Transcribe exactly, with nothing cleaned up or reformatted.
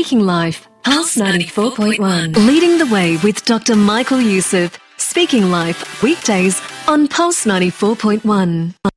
Speaking Life, Pulse ninety-four point one. Leading the way with Doctor Michael Youssef. Speaking Life, weekdays on Pulse ninety-four point one.